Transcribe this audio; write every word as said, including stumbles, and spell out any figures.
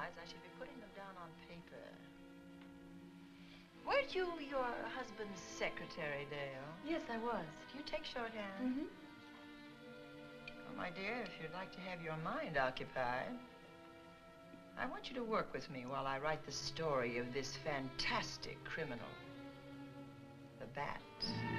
realize I should be putting them down on paper. Weren't you your husband's secretary, Dale? Yes, I was. Do you take shorthand? Mm-hmm. Well, my dear, if you'd like to have your mind occupied, I want you to work with me while I write the story of this fantastic criminal, the Bat.